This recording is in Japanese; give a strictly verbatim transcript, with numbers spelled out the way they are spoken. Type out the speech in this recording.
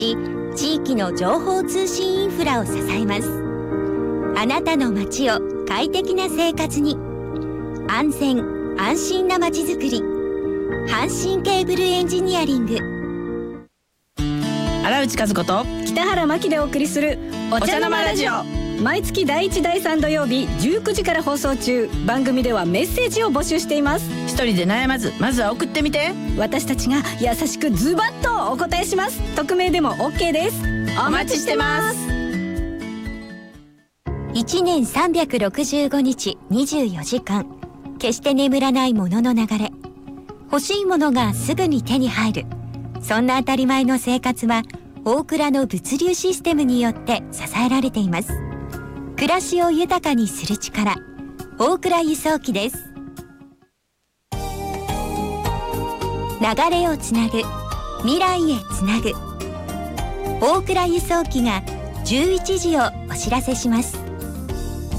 地域の情報通信インフラを支えます。あなたの街を快適な生活に、安全安心な街づくり、阪神ケーブルエンジニアリング。 荒内和子と北原真希でお送りするお茶の間ラジオ、毎月だいいちだいさん土曜日じゅうくじから放送中。番組ではメッセージを募集しています。 一人で悩まず、まずは送ってみて。 私たちが優しくズバッとお答えします。匿名でも OK です。 お待ちしてます。 いちねんさんびゃくろくじゅうごにちにじゅうよじかん、決して眠らないものの流れ。欲しいものがすぐに手に入る、そんな当たり前の生活は大倉の物流システムによって支えられています。暮らしを豊かにする力、大倉輸送機です。流れをつなぐ、未来へつなぐ。大倉輸送機がじゅういちじをお知らせします。